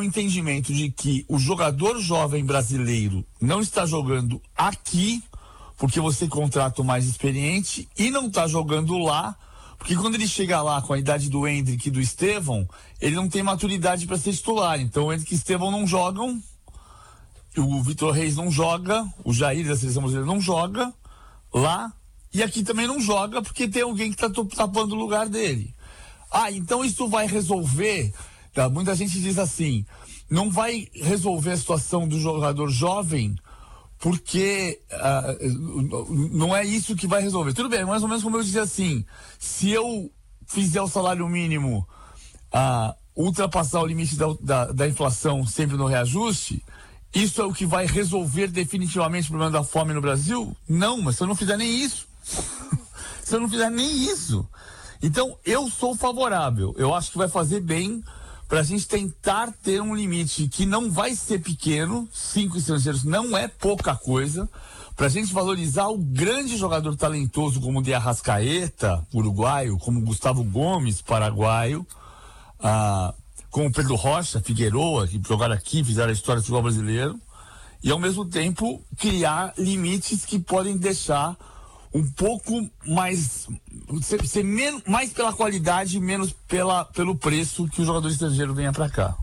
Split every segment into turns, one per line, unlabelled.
um entendimento de que o jogador jovem brasileiro não está jogando aqui porque você contrata o mais experiente e não está jogando lá porque quando ele chega lá com a idade do Endrick e do Estevão, ele não tem maturidade para ser titular. Então o Endrick e o Estevão não jogam, o Vitor Reis não joga, o Jair da seleção brasileira não joga lá, e aqui também não joga porque tem alguém que está tapando o lugar dele. Então isso vai resolver, tá? Muita gente diz assim, não vai resolver a situação do jogador jovem porque não é isso que vai resolver. Tudo bem, mais ou menos como eu dizia assim, se eu fizer o salário mínimo ultrapassar o limite da inflação sempre no reajuste, isso é o que vai resolver definitivamente o problema da fome no Brasil? Não, mas se eu não fizer nem isso, então eu sou favorável, eu acho que vai fazer bem para a gente tentar ter um limite que não vai ser pequeno, 5 estrangeiros não é pouca coisa, para a gente valorizar o grande jogador talentoso como o de Arrascaeta, uruguaio, como o Gustavo Gomes, paraguaio, como o Pedro Rocha, Figueroa, que jogaram aqui, fizeram a história do futebol brasileiro, e ao mesmo tempo criar limites que podem deixar um pouco mais, ser mais pela qualidade, menos pelo preço que o jogador estrangeiro venha para cá.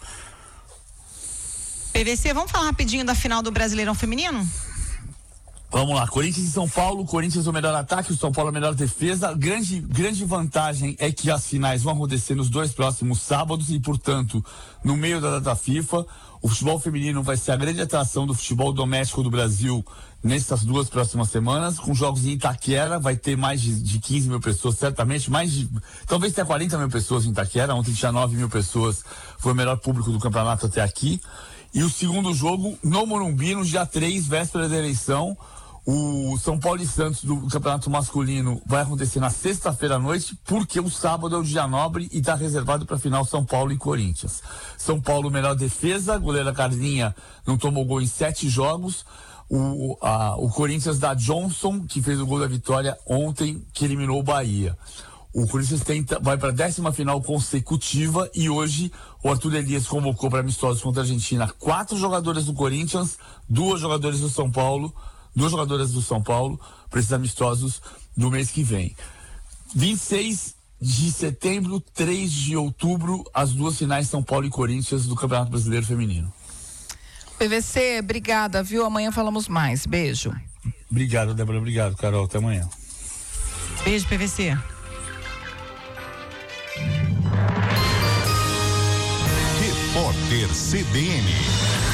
PVC, vamos falar rapidinho da final do Brasileirão Feminino?
Vamos lá, Corinthians e São Paulo, Corinthians é o melhor ataque, o São Paulo é a melhor defesa. Grande vantagem é que as finais vão acontecer nos 2 próximos sábados e, portanto, no meio da data FIFA, o futebol feminino vai ser a grande atração do futebol doméstico do Brasil nessas 2 próximas semanas, com jogos em Itaquera, vai ter mais de 15 mil pessoas, certamente, talvez tenha 40 mil pessoas em Itaquera, ontem tinha 9 mil pessoas, foi o melhor público do campeonato até aqui. E o segundo jogo no Morumbi, no dia 3, véspera da eleição. O São Paulo e Santos do campeonato masculino vai acontecer na sexta-feira à noite, porque o sábado é o dia nobre e está reservado para a final São Paulo e Corinthians. São Paulo, melhor defesa, goleira Carlinha não tomou gol em 7 jogos. O Corinthians da Johnson, que fez o gol da vitória ontem, que eliminou o Bahia. O Corinthians vai para a 10ª final consecutiva e hoje o Arthur Elias convocou para amistosos contra a Argentina 4 jogadores do Corinthians, 2 jogadoras do São Paulo para esses amistosos do mês que vem. 26 de setembro, 3 de outubro, as 2 finais São Paulo e Corinthians do Campeonato Brasileiro Feminino.
PVC, obrigada, viu? Amanhã falamos mais. Beijo.
Obrigado, Débora. Obrigado, Carol. Até amanhã.
Beijo, PVC.
Repórter CBN.